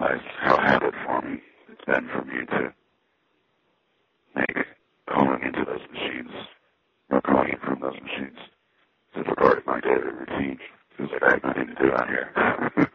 realized how habit forming it's been for me to make calling into those machines, or calling in from those machines, as a part of my daily routine. Feels like I have nothing to do out here.